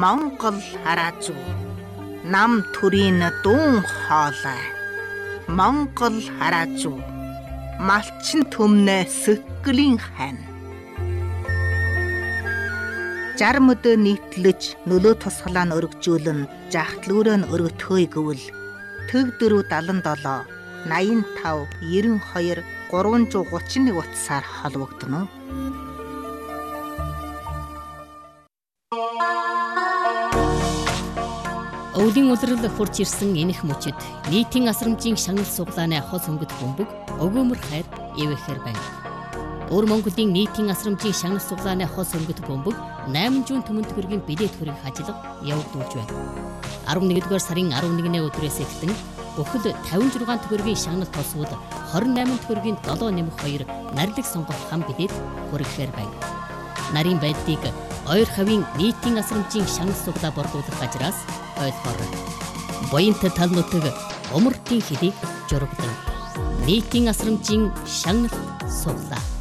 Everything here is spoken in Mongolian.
Монгол хараажуу нам төрийн дуун хоолой Монгол хараажуу малчин төмнө сөклийн хань 60 мөдөө нийтлэж нөлөө тусгалаа нь өргөжүүлэн жахтлүүрөө нь өргөтхөөе гэвэл төг 477 85 92 331 утсаар холбогдно. Өвлийн улирал хурж ирсэн энэх мөчид нийтийн асрамжийн шагнал суглааны хос өнгөт бөмбөг өгөөмөр хайр эвэхээр байна. Өвөр Монголын нийтийн асрамжийн шагнал суглааны хос өнгөт бөмбөг 8 жуун Төмөн төгрөгийн билет хөрөг ажиллага явагдуулж байна. 11-р сарын 11-ний өдрөөс эхлэн бүхэл 56 төгрөгийн шагнал тосвол 28 төгрөгийн 7 нэмэх 2 нарилэг сонгох хам билет хөрөгээр байна. Нарийн байдлыг ойр хавийн нийтийн асрамжийн шагнал суглаа борлуулах газраас ойлгоорой. Буянт тал нутаг умартын хэлийг журагдан нийтийн асрамжийн шагнал суглаа